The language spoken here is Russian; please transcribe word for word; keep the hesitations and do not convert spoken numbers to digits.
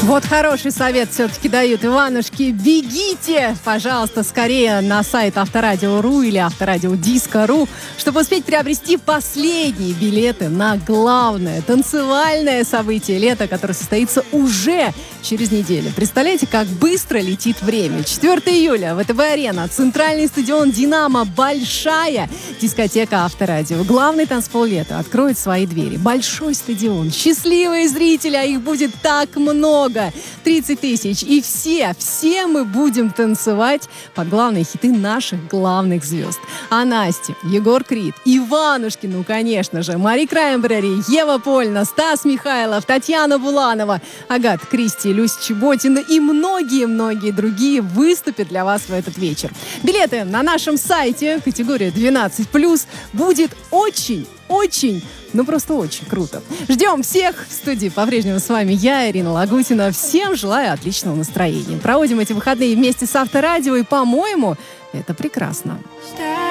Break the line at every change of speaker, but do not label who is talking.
Вот хороший совет все-таки дают Иванушки. Бегите, пожалуйста, скорее на сайт Авторадио.ру или Авторадио.Диско.ру, чтобы успеть приобрести последние билеты на главное танцевальное событие лета, которое состоится уже через неделю. Представляете, как быстро летит время. четвёртого июля, ВТБ-арена, центральный стадион «Динамо», большая дискотека Авторадио. Главный танцпол лета откроет свои двери. Большой стадион, счастливые зрители, а их будет так много. тридцать тысяч. И все, все мы будем танцевать под главные хиты наших главных звезд. А Настя, Егор Крид, Иванушки, ну, конечно же, Мари Краймбрери, Ева Польна, Стас Михайлов, Татьяна Буланова, Агата Кристи, Люся Чеботина и многие-многие другие выступят для вас в этот вечер. Билеты на нашем сайте, категория двенадцать плюс, будет очень Очень, ну просто очень круто. Ждем всех в студии. По-прежнему с вами я, Ирина Лагутина. Всем желаю отличного настроения. Проводим эти выходные вместе с Авторадио, и, по-моему, это прекрасно.